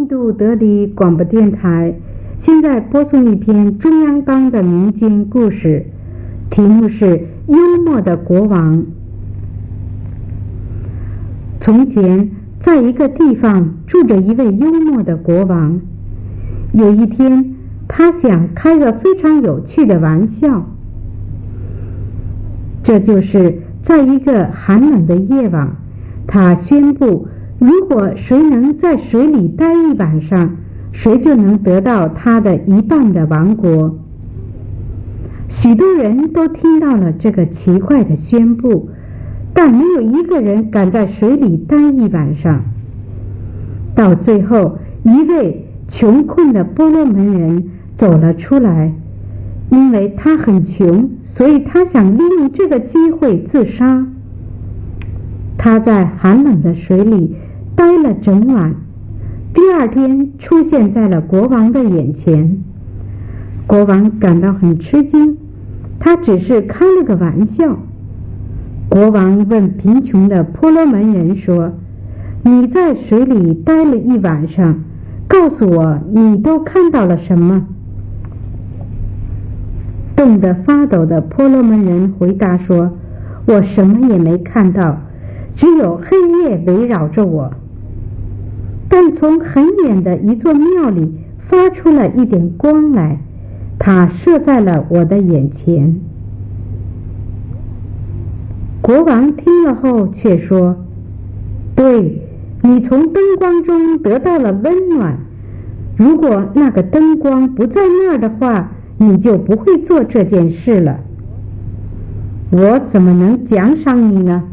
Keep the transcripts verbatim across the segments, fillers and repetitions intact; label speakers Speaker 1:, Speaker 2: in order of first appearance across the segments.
Speaker 1: 印度德里广播电台现在播送一篇中央邦的民间故事，题目是《幽默的国王》。从前，在一个地方住着一位幽默的国王。有一天，他想开个非常有趣的玩笑，这就是在一个寒冷的夜晚，他宣布，如果谁能在水里待一晚上，谁就能得到他的一半的王国。许多人都听到了这个奇怪的宣布，但没有一个人敢在水里待一晚上。到最后，一位穷困的波罗门人走了出来，因为他很穷，所以他想利用这个机会自杀。他在寒冷的水里待了整晚，第二天出现在了国王的眼前。国王感到很吃惊，他只是开了个玩笑。国王问贫穷的婆罗门人说：“你在水里待了一晚上，告诉我你都看到了什么？”冻得发抖的婆罗门人回答说：“我什么也没看到，只有黑夜围绕着我。但从很远的一座庙里发出了一点光来，它射在了我的眼前。”国王听了后却说：“对，你从灯光中得到了温暖，如果那个灯光不在那儿的话，你就不会做这件事了。我怎么能奖赏你呢？”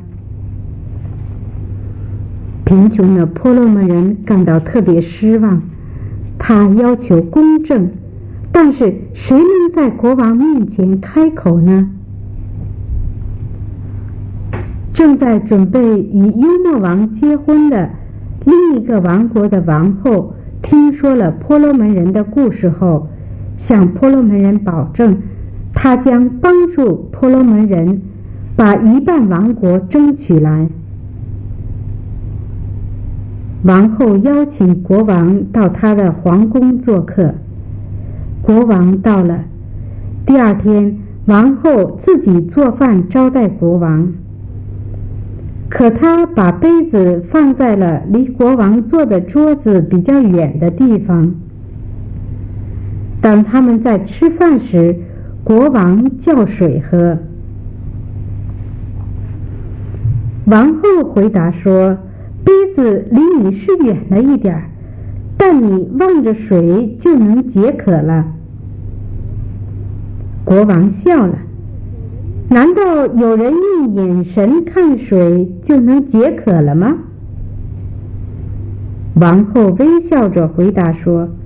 Speaker 1: 贫穷的婆罗门人感到特别失望，他要求公正，但是谁能在国王面前开口呢？正在准备与幽默王结婚的另一个王国的王后听说了婆罗门人的故事后，向婆罗门人保证，他将帮助婆罗门人把一半王国争取来。王后邀请国王到她的皇宫做客，国王到了。第二天，王后自己做饭招待国王，可她把杯子放在了离国王坐的桌子比较远的地方。当他们在吃饭时，国王叫水喝。王后回答说：“杯子离你是远了一点，但你望着水就能解渴了。”国王笑了：“难道有人用眼神看水就能解渴了吗？”王后微笑着回答说：“